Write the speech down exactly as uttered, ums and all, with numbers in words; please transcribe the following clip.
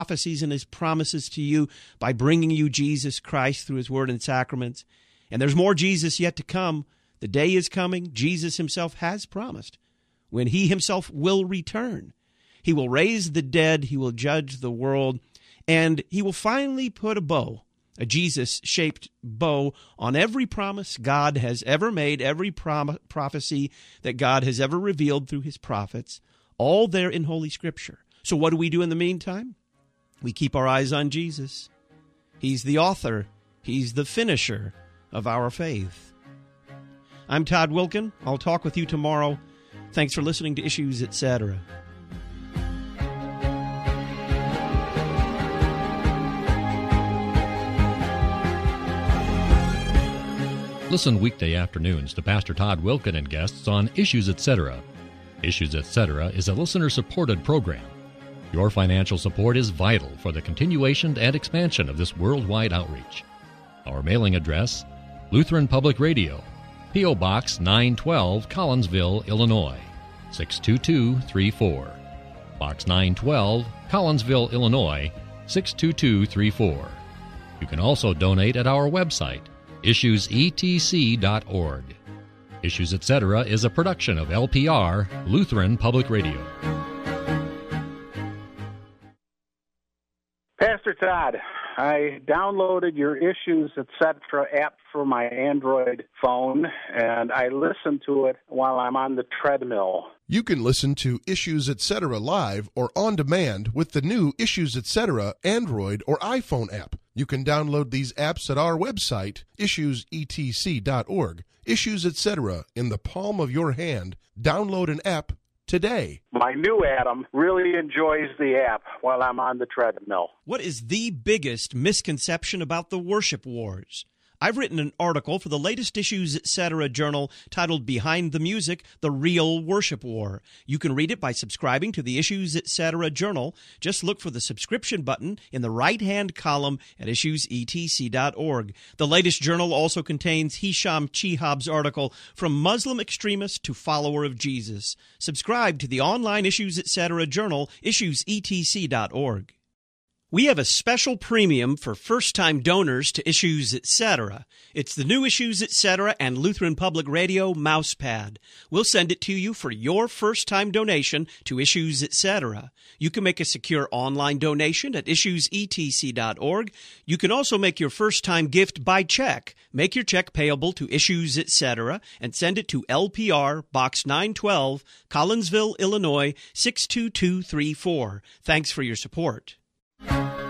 prophecies and his promises to you by bringing you Jesus Christ through his word and sacraments. And there's more Jesus yet to come. The day is coming, Jesus himself has promised, when he himself will return. He will raise the dead, he will judge the world, and he will finally put a bow, a Jesus-shaped bow, on every promise God has ever made, every prom- prophecy that God has ever revealed through his prophets, all there in Holy Scripture. So what do we do in the meantime? We keep our eyes on Jesus. He's the author, he's the finisher of our faith. I'm Todd Wilken. I'll talk with you tomorrow. Thanks for listening to Issues, et cetera. Listen weekday afternoons to Pastor Todd Wilken and guests on Issues, et cetera. Issues, et cetera is a listener-supported program. Your financial support is vital for the continuation and expansion of this worldwide outreach. Our mailing address, Lutheran Public Radio, P O. Box nine twelve, Collinsville, Illinois, six two two three four. Box nine twelve, Collinsville, Illinois, six two two three four. You can also donate at our website, issues e t c dot org. Issues, et cetera is a production of L P R, Lutheran Public Radio. Pastor Todd, I downloaded your Issues, et cetera app for my Android phone, and I listen to it while I'm on the treadmill. You can listen to Issues, et cetera live or on demand with the new Issues, et cetera Android or iPhone app. You can download these apps at our website, issues e t c dot org. Issues, et cetera in the palm of your hand. Download an app today. My new Adam really enjoys the app while I'm on the treadmill. What is the biggest misconception about the worship wars? I've written an article for the latest Issues, et cetera journal titled Behind the Music, The Real Worship War. You can read it by subscribing to the Issues, et cetera journal. Just look for the subscription button in the right-hand column at issues e t c dot org. The latest journal also contains Hisham Chihab's article, From Muslim Extremist to Follower of Jesus. Subscribe to the online Issues, et cetera journal, issues e t c dot org. We have a special premium for first-time donors to Issues, et cetera. It's the new Issues, et cetera and Lutheran Public Radio mousepad. We'll send it to you for your first-time donation to Issues, et cetera. You can make a secure online donation at issues e t c dot org. You can also make your first-time gift by check. Make your check payable to Issues, et cetera and send it to L P R, Box nine twelve, Collinsville, Illinois, six two two three four. Thanks for your support.